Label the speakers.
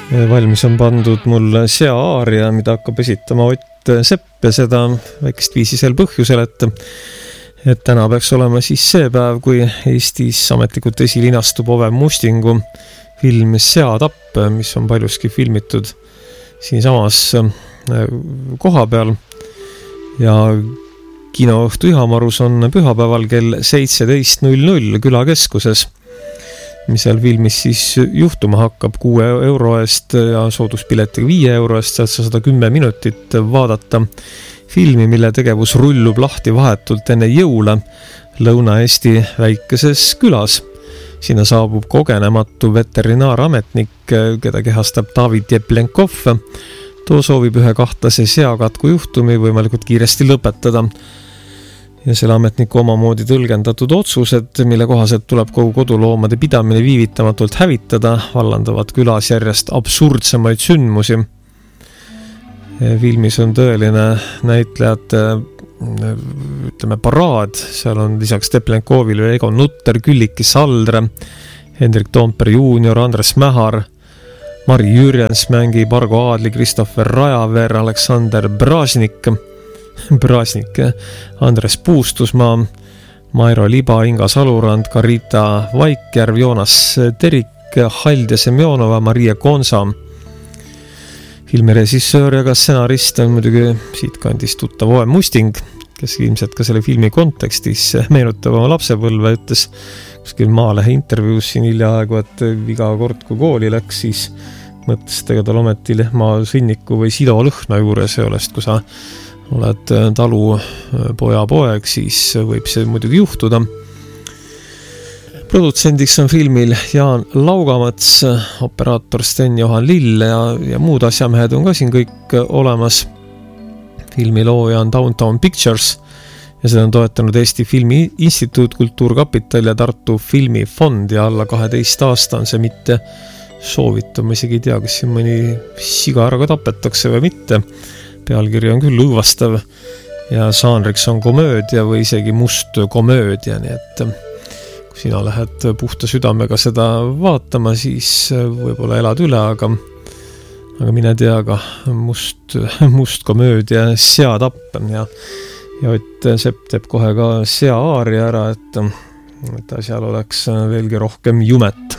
Speaker 1: Valmis on pandud mul sea aaria, mida hakkab esitama Ott Sepp ja seda väikest viisi sel põhjusel, et täna peaks olema siis see päev, kui Eestis ametlikult esilinastub Ove Mustingu film Seatapp, mis on paljuski filmitud siinsamas koha peal ja kinoõhtu Ihamarus on pühapäeval kell 17.00 külakeskuses, mis seal filmis siis juhtuma hakkab 6 euro eest ja sooduspiletiga 5 euro eest, saad sa 110 minutit vaadata filmi, mille tegevus rullub lahti vahetult enne jõule Lõuna-Eesti väikeses külas. Sinna saabub kogenematu veterinaarametnik, keda kehastab David Jeplenkov. Too soovib ühe kahtlase seakatku juhtumi võimalikult kiiresti lõpetada. Ja selle ametniku omamoodi tõlgendatud otsused, mille kohaselt tuleb kogu koduloomade pidamine viivitamatult hävitada, vallandavad külas järjest absurdsemaid sündmusi. Filmis on tõeline näitlejate, paraad, seal on lisaks Teplenkovile Egon Nutter, Külliki Saldre, Hendrik Toomper Junior, Andres Mähar, Mari Jürjens mängib, Argo Aadli, Kristoffer Rajaveer, Aleksander Brasnik, Andres Puustusmaa, Mairo Liba, Inga Salurand, Karita Vaikjärv, Joonas Terik, Hald ja Semjonova, Maria Konsa. Filmi režissöör ja ka stsenarist on muidugi siit kandis tuttav Ove Musting, kes ilmselt ka selle filmi kontekstis meenutab oma lapsepõlve, ütles kuskil Maalehe intervjuus siin hiljaaegu, et iga kord kui kooli läks, siis mõtles tega tal ometi lehma sõnniku või sido lõhna juures sellest, kui sa oled talu poja poeg, siis võib see muidugi juhtuda. Produtsendiks on filmil Jaan Laugamats, operaator Sten-Johan Lill ja muud asjamehed on ka siin kõik olemas. Filmi looja on Downtown Pictures ja seda on toetanud Eesti Filmi Instituut, Kultuurkapital ja Tartu Filmifond ja alla 12 aasta on see mitte soovitav. Ma isegi ei tea, kas siin mõni siga ära ka tapetakse või mitte. Pealkiri on küll õõvastav ja žanriks on komöödia või isegi must komöödia, nii et kui sina lähed puhta südamega seda vaatama, siis võib-olla elad üle, aga mine tea ka must komöödia Seatapp ja Ott Sepp teeb kohe ka sea aaria ära, et asjal oleks veelgi rohkem jumet.